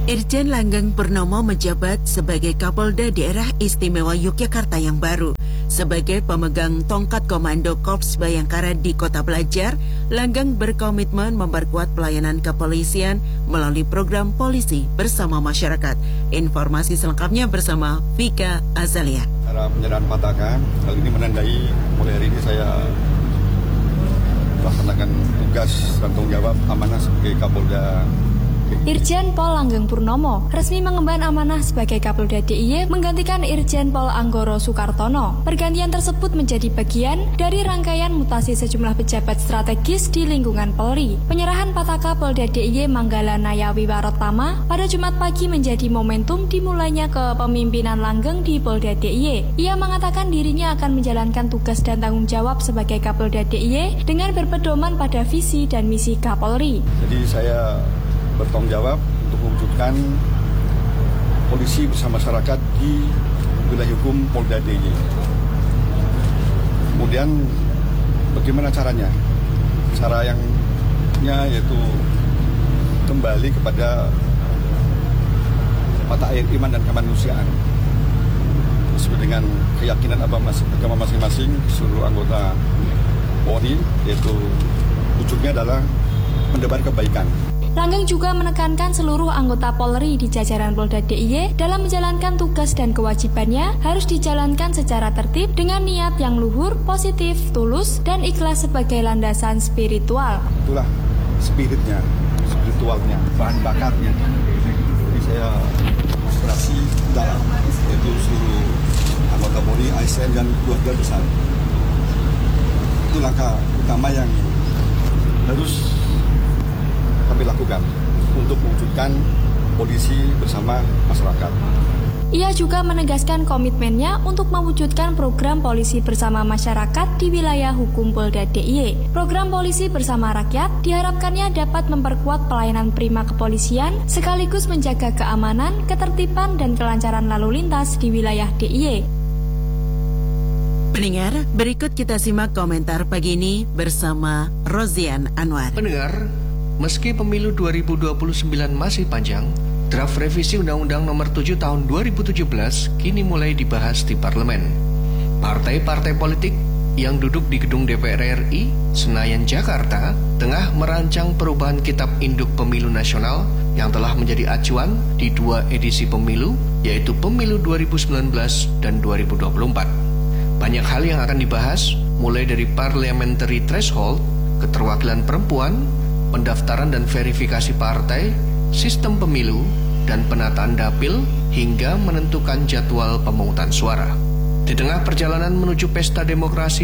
Irjen Langgeng Purnomo menjabat sebagai Kapolda Daerah Istimewa Yogyakarta yang baru. Sebagai pemegang tongkat komando Korps Bayangkara di Kota Pelajar, Langgeng berkomitmen memperkuat pelayanan kepolisian melalui program polisi bersama masyarakat. Informasi selengkapnya bersama Vika Azalia. Cara penyerahan patakan, hal ini menandai mulai hari ini saya melaksanakan tugas dan tanggung jawab amanah sebagai Kapolda. Irjen Pol Langgeng Purnomo resmi mengemban amanah sebagai Kapolda DIY menggantikan Irjen Pol Anggoro Soekartono. Pergantian tersebut menjadi bagian dari rangkaian mutasi sejumlah pejabat strategis di lingkungan Polri. Penyerahan Pataka Polda DIY Manggalanaya Wiwarotama pada Jumat pagi menjadi momentum dimulainya kepemimpinan Langgeng di Polda DIY. Ia mengatakan dirinya akan menjalankan tugas dan tanggung jawab sebagai Kapolda DIY dengan berpedoman pada visi dan misi Kapolri. Jadi saya bertanggung jawab untuk mewujudkan polisi bersama masyarakat di wilayah hukum Polda DIY. Kemudian bagaimana caranya? Cara yangnya yaitu kembali kepada mata air iman dan kemanusiaan sesuai dengan keyakinan agama masing-masing seluruh anggota Polri, yaitu wujudnya adalah mendebar kebaikan. Langgeng juga menekankan seluruh anggota Polri di jajaran Polda DIY dalam menjalankan tugas dan kewajibannya harus dijalankan secara tertib dengan niat yang luhur, positif, tulus, dan ikhlas sebagai landasan spiritual. Itulah spiritnya, spiritualnya, bahan bakarnya. Jadi saya inspirasi dalam yaitu seluruh anggota Polri, ASN, dan keluarga besar. Itu langkah utama yang harus kami lakukan untuk mewujudkan polisi bersama masyarakat. Ia juga menegaskan komitmennya untuk mewujudkan program polisi bersama masyarakat di wilayah hukum Polda DIY. Program polisi bersama rakyat diharapkannya dapat memperkuat pelayanan prima kepolisian sekaligus menjaga keamanan, ketertiban, dan kelancaran lalu lintas di wilayah DIY. Pendengar, berikut kita simak komentar pagi ini bersama Rozian Anwar. Pendengar, meski pemilu 2029 masih panjang, draft revisi Undang-Undang Nomor 7 Tahun 2017 kini mulai dibahas di parlemen. Partai-partai politik yang duduk di gedung DPR RI, Senayan, Jakarta, tengah merancang perubahan Kitab Induk Pemilu Nasional yang telah menjadi acuan di dua edisi pemilu, yaitu Pemilu 2019 dan 2024. Banyak hal yang akan dibahas, mulai dari parliamentary threshold, keterwakilan perempuan, pendaftaran dan verifikasi partai, sistem pemilu, dan penataan dapil, hingga menentukan jadwal pemungutan suara. Di tengah perjalanan menuju Pesta Demokrasi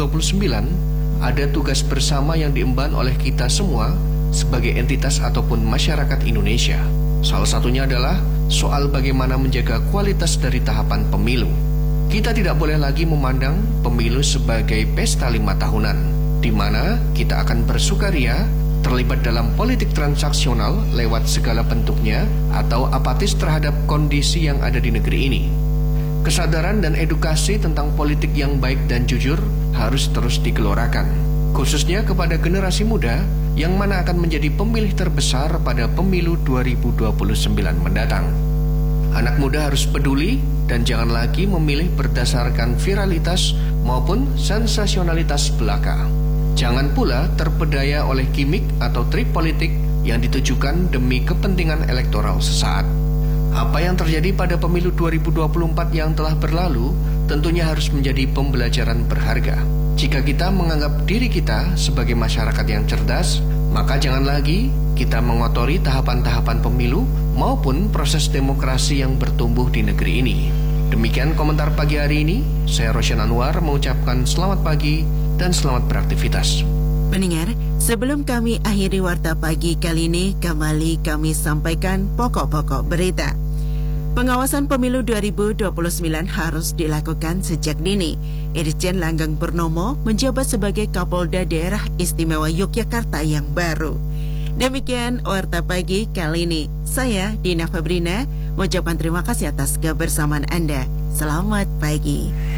2029, ada tugas bersama yang diemban oleh kita semua sebagai entitas ataupun masyarakat Indonesia. Salah satunya adalah soal bagaimana menjaga kualitas dari tahapan pemilu. Kita tidak boleh lagi memandang pemilu sebagai pesta 5 tahunan, di mana kita akan bersukaria, terlibat dalam politik transaksional lewat segala bentuknya, atau apatis terhadap kondisi yang ada di negeri ini. Kesadaran dan edukasi tentang politik yang baik dan jujur harus terus digelorakan, khususnya kepada generasi muda yang mana akan menjadi pemilih terbesar pada pemilu 2029 mendatang. Anak muda harus peduli dan jangan lagi memilih berdasarkan viralitas maupun sensasionalitas belaka. Jangan pula terpedaya oleh gimmick atau trik politik yang ditujukan demi kepentingan elektoral sesaat. Apa yang terjadi pada pemilu 2024 yang telah berlalu tentunya harus menjadi pembelajaran berharga. Jika kita menganggap diri kita sebagai masyarakat yang cerdas, maka jangan lagi kita mengotori tahapan-tahapan pemilu maupun proses demokrasi yang bertumbuh di negeri ini. Demikian komentar pagi hari ini. Saya Rosyan Anwar mengucapkan selamat pagi dan selamat beraktivitas. Pendengar, sebelum kami akhiri warta pagi kali ini, kembali kami sampaikan pokok-pokok berita. Pengawasan pemilu 2029 harus dilakukan sejak dini. Irjen Langgeng Purnomo menjabat sebagai Kapolda Daerah Istimewa Yogyakarta yang baru. Demikian warta pagi kali ini. Saya Dina Fabrina mengucapkan terima kasih atas kebersamaan Anda. Selamat pagi.